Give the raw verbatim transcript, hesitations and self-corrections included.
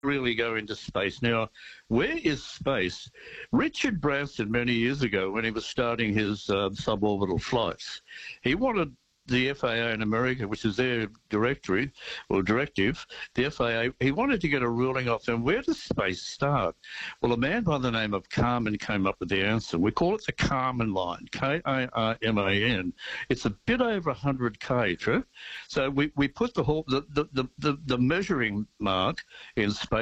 really go into space. Now, where is space? Richard Branson, many years ago, when he was starting his uh, suborbital flights, he wanted the F A A in America, which is their directory or directive, the F A A, he wanted to get a ruling off them. Where does space start? Well, a man by the name of Kármán came up with the answer. We call it the Kármán line, K A R M A N. It's a bit over one hundred K, true? So we, we put the, whole, the, the, the, the, the measuring mark in space.